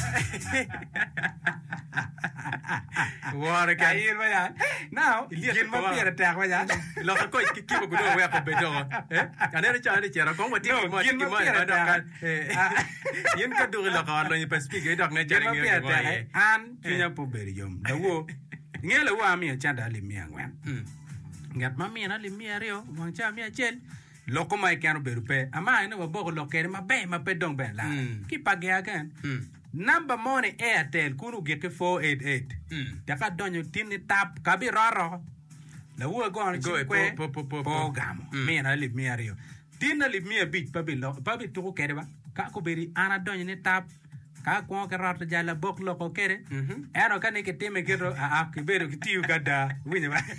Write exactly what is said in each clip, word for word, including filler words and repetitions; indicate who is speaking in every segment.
Speaker 1: War ka
Speaker 2: Kain ba yan? Now, gin mo pira tak ba yan?
Speaker 1: Lo ka ko ki ko gudo wa ko bedo. Eh? Ane cha ane chera ko mati mo ti mo ba da. Eh. Yin ka du lo ka lo ni pacific e dak na
Speaker 2: Gin
Speaker 1: jari
Speaker 2: mo
Speaker 1: ngi
Speaker 2: pira
Speaker 1: ko.
Speaker 2: tak. An kinya po beri yom. Da wo. Ngela wa mi chanda li mi angwan. Ngat ma mi na li mi ario, wang cha mi achel. Loko mai kano beru pe. Ama ina wa boko lokere ma be ma pe dong ben la. Ki page agan. Number money Airtel kunu geke four eight eight. Daka donyo tini tap kabi raro. La uwe go on chikwe
Speaker 1: po po po
Speaker 2: po gamo. Mi na li mi ario. Tina li mi a bit pabi lo pabi tuku kere ba. Ka ko beri ana donyo ni tap. Ka ko ke raro jala bok loko kere. Ero ka ne ke teme kero a a ke beru ki tiu kada. Winya ba.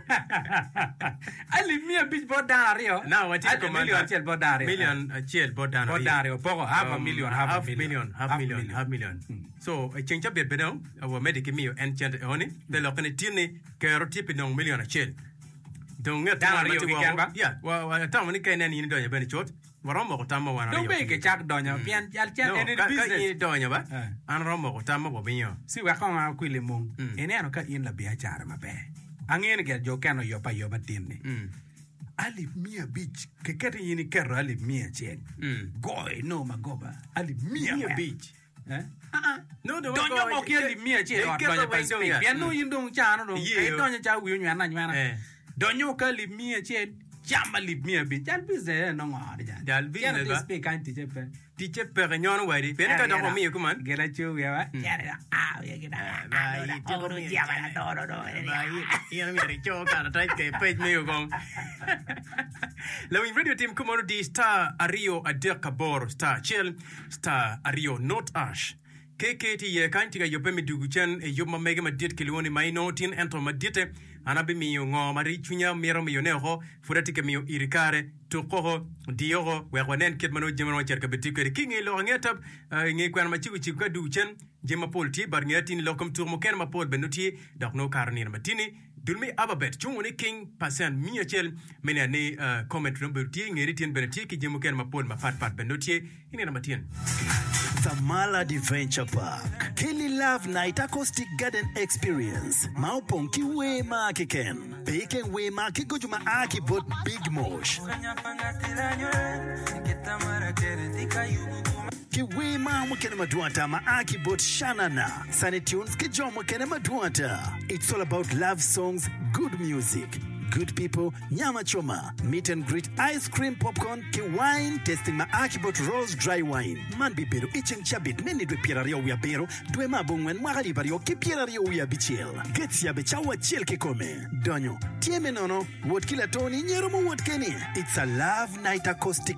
Speaker 2: Ali mi a bit bodan ario.
Speaker 1: Now what is
Speaker 2: million chel bodan ario.
Speaker 1: Million chel bodan ario.
Speaker 2: Bodan ario poko half a million half a
Speaker 1: million half million half million. So I change up bit bedo our medic me and chant oni the lokane tini ke roti pinong million a chel. Don't get
Speaker 2: Down Rio Weekend.
Speaker 1: Yeah, well, I tell when you can any do you benny short. Waromo ko tama wana.
Speaker 2: Don't make a chak donya. Pian yal chat any business.
Speaker 1: No, donya ba? An romo ko tama bo binyo.
Speaker 2: Si wa ko nga kwile mong. Ene ano ka in la biya chara mabe. Angin ke jo kano yopa yoba tinni. Ali mia beach. Ke kete yini kero ali mia chen. Goy no magoba. Ali mia
Speaker 1: Mia beach.
Speaker 2: Eh?
Speaker 1: No, the
Speaker 2: Donya mo ke ali mia chen. Donya pa speak. Pian no yindong chano do. Kay donya cha wiyo nyana nyana. Donyo ka li mia chen. Chama li mia beach. Al business no ngari jan.
Speaker 1: Dal business ba.
Speaker 2: Speak kan teacher pe.
Speaker 1: Teacher pe nyon wari. Pen ka do ko mi kuman.
Speaker 2: Gela chu ya ba. Ya ah ya kita.
Speaker 1: Ba i
Speaker 2: Oh no ya ba do do do.
Speaker 1: Ba i ya mi ri cho ka trai ke page mi ko. Lawin radio team kumo di star Ario Adeka Bor star Chill star Ario Not Ash. K K T ye kan tiga yope mi dugu chen e yoma mega ma dit kilwoni mai notin ento ma dite anabi mi ngo mari chunya mero mi yoneho furati ke mi irikare to koho diogo we wonen ket mano jemano cher ka betiko de kingi lo ngetab ngi kwan ma chigu chigu ka dugu chen jema polti bar ngetin lokom tour mo ken ma pol benuti dok no karni ma tini dulmi ababet chungoni king pasan mi achel mena ne comment number ti ngeri tin beneti ki jemo ken ma pol ma fat fat benuti ini na matin.
Speaker 3: Thamala Adventure Park. Kelly Love Night Acoustic Garden Experience. Maupong kiwe ma kiken. Peken we ma kigojuma aki bot Big Mosh. Kiwe ma mukene maduata ma aki bot Shanana. Sunny Tunes kijo mukene maduata. It's all about love songs, good music. Good people, nyama choma, meet and greet, ice cream, popcorn, ki wine, tasting ma Akibot Rose dry wine. Man bibero icheng chabit neni dwe pirario uya bero, dwe mabongwen mwagari bario ki pirario uya bichel. Gets ya bechawa chel ki kome. Donyo, tieme nono, wot kila toni, nyeromo wot keni. It's a love night acoustic